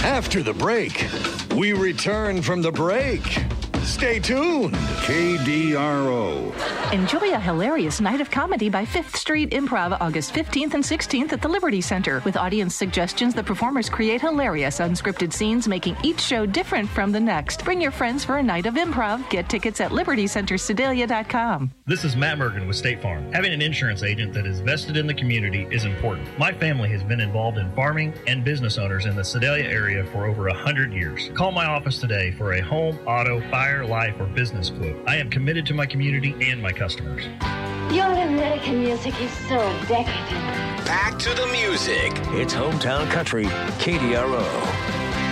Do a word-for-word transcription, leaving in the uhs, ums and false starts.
After the break, we return from the break. Stay tuned. K D R O. Enjoy a hilarious night of comedy by Fifth Street Improv August fifteenth and sixteenth at the Liberty Center. With audience suggestions, the performers create hilarious unscripted scenes, making each show different from the next. Bring your friends for a night of improv. Get tickets at liberty center sedalia dot com. This is Matt Mergen with State Farm. Having an insurance agent that is vested in the community is important. My family has been involved in farming and business owners in the Sedalia area for over one hundred years. Call my office today for a home, auto, fire, life, or business quote. I am committed to my community and my customers. Your American music is so decadent. Back to the music. It's hometown country, K D R O.